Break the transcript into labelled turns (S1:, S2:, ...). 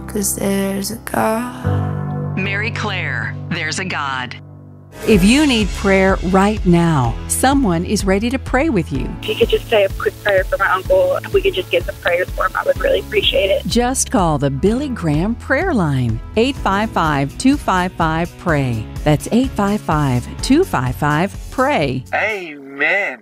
S1: 'cause there's a God.
S2: Mary Claire, There's a God.
S3: If you need prayer right now, someone is ready to pray with you.
S4: If you could just say a quick prayer for my uncle, if we could just get some prayers for him, I would really appreciate it.
S3: Just call the Billy Graham Prayer Line, 855-255-PRAY. That's 855-255-PRAY.
S5: Amen.